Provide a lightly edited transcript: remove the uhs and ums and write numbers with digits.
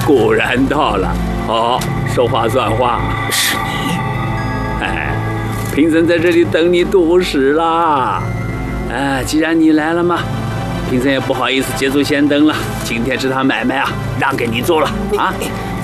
果然到了。好，说话算话。 是你？ 哎，贫僧在这里等你多时啦。哎，既然你来了嘛，贫僧也不好意思捷足先登了。今天这趟买卖啊，让给你做了啊。